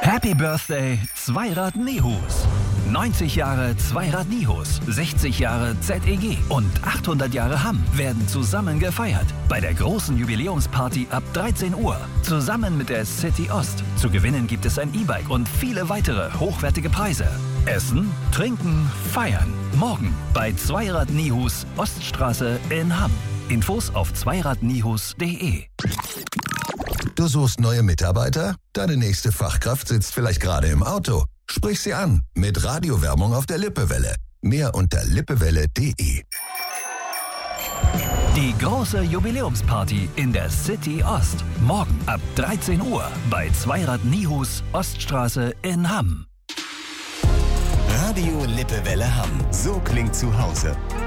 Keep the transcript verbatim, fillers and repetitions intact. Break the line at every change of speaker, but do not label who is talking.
Happy Birthday Zweirad Nihus. neunzig Jahre Zweirad Nihus, sechzig Jahre Z E G und achthundert Jahre Hamm werden zusammen gefeiert. Bei der großen Jubiläumsparty ab dreizehn Uhr. Zusammen mit der City Ost. Zu gewinnen gibt es ein E-Bike und viele weitere hochwertige Preise. Essen, trinken, feiern. Morgen bei Zweirad Nihus, Oststraße in Hamm. Infos auf zweiradnihus punkt de.
Du suchst neue Mitarbeiter? Deine nächste Fachkraft sitzt vielleicht gerade im Auto. Sprich sie an mit Radiowerbung auf der Lippewelle. Mehr unter lippewelle punkt de.
Die große Jubiläumsparty in der City Ost. Morgen ab dreizehn Uhr bei Zweirad Nihus, Oststraße in Hamm.
Radio Lippewelle Hamm. So klingt zu Hause.